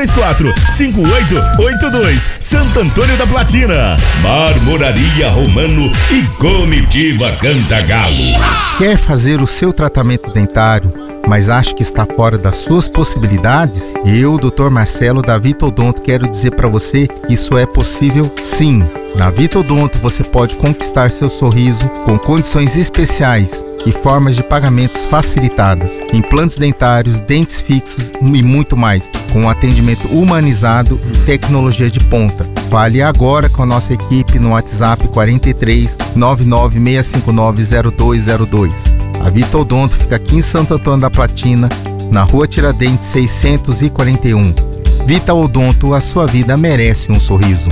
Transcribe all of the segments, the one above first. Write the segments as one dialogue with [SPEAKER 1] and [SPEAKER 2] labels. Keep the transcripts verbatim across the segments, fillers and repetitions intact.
[SPEAKER 1] três quatro, cinco oito oito dois. Santo Antônio da Platina. Marmoraria Romano e Comitiva Cantagalo.
[SPEAKER 2] Quer fazer o seu tratamento dentário, mas acha que está fora das suas possibilidades? Eu, doutor Marcelo da Vitodonto, quero dizer para você que isso é possível sim. Na Vitodonto você pode conquistar seu sorriso com condições especiais e formas de pagamentos facilitadas, implantes dentários, dentes fixos e muito mais, com um atendimento humanizado e tecnologia de ponta. Fale agora com a nossa equipe no WhatsApp quarenta e três, nove nove seis cinco nove, zero dois zero dois. A Vitodonto fica aqui em Santo Antônio da Platina, na Rua Tiradentes seiscentos e quarenta e um. Vita Odonto, a sua vida merece um sorriso.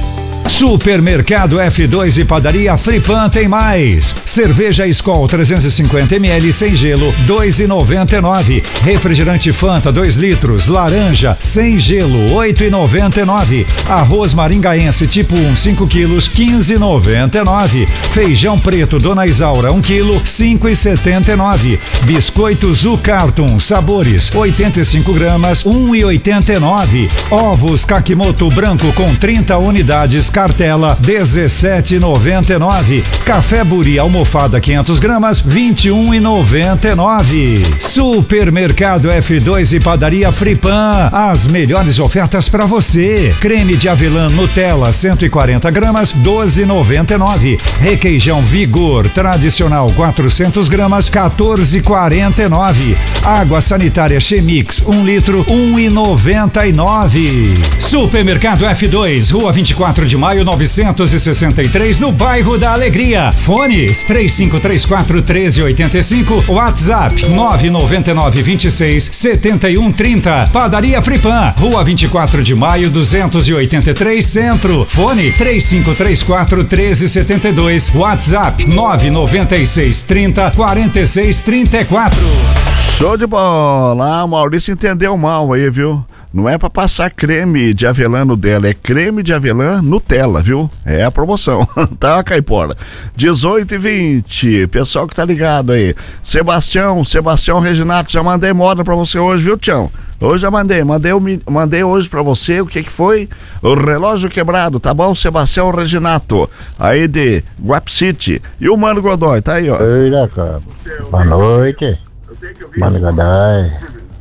[SPEAKER 3] Supermercado F dois e Padaria Fripan tem mais. Cerveja Skol trezentos e cinquenta mililitros sem gelo, dois reais e noventa e nove centavos. Refrigerante Fanta dois litros, laranja sem gelo, oito reais e noventa e nove centavos. Arroz maringaense tipo um, cinco quilos, quinze reais e noventa e nove centavos. Feijão preto Dona Isaura um quilo, cinco reais e setenta e nove centavos. Biscoito Zucarton sabores oitenta e cinco gramas, um real e oitenta e nove centavos. Ovos Kakimoto branco com trinta unidades, cartela dezessete reais e noventa e nove centavos. Café Buri almofada quinhentas gramas, vinte e um reais e noventa e nove centavos. Supermercado F dois e Padaria Fripan, as melhores ofertas para você. Creme de avelã Nutella cento e quarenta gramas, doze reais e noventa e nove centavos. Requeijão Vigor tradicional quatrocentas gramas, quatorze reais e quarenta e nove centavos. Água sanitária Chemix um litro, um real e noventa e nove centavos. Supermercado F dois, Rua vinte e quatro de maio novecentos e sessenta e três, no bairro da Alegria. Fones três cinco três quatro, treze oitenta e cinco, WhatsApp nove nove nove, vinte e seis, setenta e um, trinta. Padaria Fripan, Rua vinte e quatro de maio duzentos e oitenta e três, Centro. Fone três cinco três quatro, treze setenta e dois, WhatsApp nove nove seis, trinta, quarenta e seis, trinta e quatro.
[SPEAKER 4] Show de bola! Ah, o Maurício entendeu mal aí, viu? Não é pra passar creme de avelã no dela, é creme de avelã Nutella, viu? É a promoção, tá, Caipora? dezoito e vinte, pessoal que tá ligado aí. Sebastião, Sebastião Reginato, já mandei moda pra você hoje, viu, Tião? Hoje já mandei, mandei, mandei hoje pra você, o que que foi? O relógio quebrado, tá bom? Sebastião Reginato, aí de Guap City. E o Mano Godoy, tá aí, ó.
[SPEAKER 5] Oi, Jacob. Boa noite. Mano Godoy.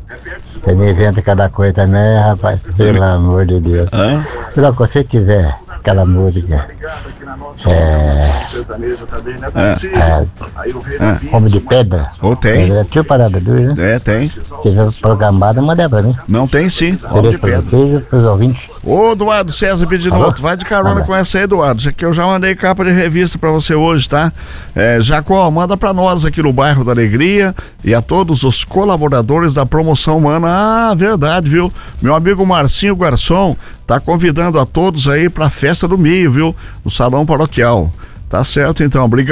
[SPEAKER 5] Você me inventa cada coisa também, rapaz. Pelo amor de Deus.
[SPEAKER 4] Hã?
[SPEAKER 5] Se você tiver aquela música, é, é, é, Homem de Pedra.
[SPEAKER 4] Ou tem.
[SPEAKER 5] É, tio Parada Dura, né?
[SPEAKER 4] É, tem.
[SPEAKER 5] Se tiver programado, manda pra mim.
[SPEAKER 4] Não tem sim. Homem de Pedra.
[SPEAKER 5] Vocês, pros ouvintes.
[SPEAKER 4] Ô, Eduardo César Bidinotto, vai de carona com essa aí, Eduardo. Já que eu já mandei capa de revista pra você hoje, tá? É, Jacó, manda pra nós aqui no bairro da Alegria e a todos os colaboradores da promoção humana. Ah, verdade, viu? Meu amigo Marcinho Garçom tá convidando a todos aí pra festa do milho, viu? No Salão Paroquial. Tá certo, então. Obrigado.